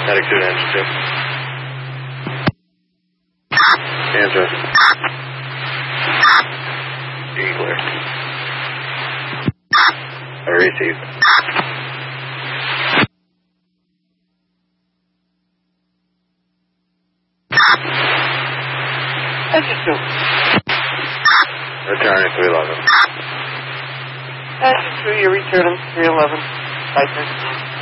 Medic 2 to engine 2. Answer. You can clear. I received. Engine 2. Returning 311. Engine 2, you're returning 311. Bye, sir.